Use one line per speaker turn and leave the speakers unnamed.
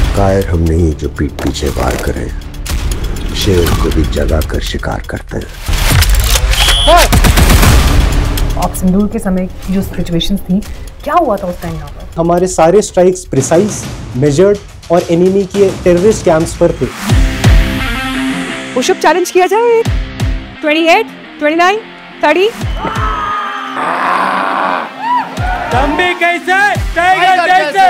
कायर हम नहीं जो पीठ पीछे वार करें, शेर को भी जगा कर शिकार करते हैं।
आप सिंदूर के समय की जो सिचुएशंस थी, क्या हुआ था उस टाइम यहाँ पर?
हमारे सारे स्ट्राइक्स प्रिसाइज, मेजर्ड और एनिमी के टेररिस्ट कैंप्स पर थे।
पुशअप चैलेंज किया जाए। 28, 29, 30।
कैसे टाइगर जैसे